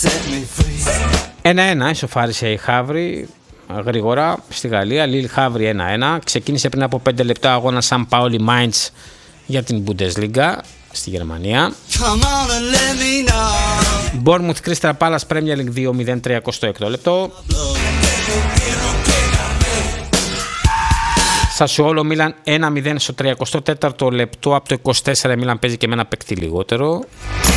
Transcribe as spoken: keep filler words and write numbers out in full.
ένα-ένα ισοφάρισε η Χαύρη γρήγορα στη Γαλλία. Λίλ Χαύρη ένα-ένα. Ξεκίνησε πριν από πέντε λεπτά αγώνα Σαν Πάολι Μάιντς για την Bundesliga στη Γερμανία. Bournemouth Crystal Palace Premier League δύο μηδέν τριακοστό έκτο λεπτό. Σασουόλο Μίλαν ένα μηδέν στο τριακοστό τέταρτο λεπτό. Από το είκοσι τέσσερα η Μίλαν παίζει και με ένα παίκτη λιγότερο.